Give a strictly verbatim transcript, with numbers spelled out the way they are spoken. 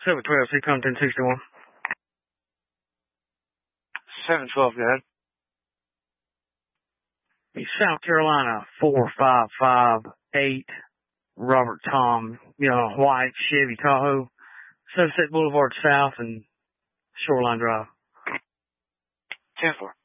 seven twelve, C come ten sixty-one. seven twelve, go ahead. South Carolina, four five five eight, Robert Tom, you know, white Chevy Tahoe, Sunset Boulevard South and Shoreline Drive. ten four.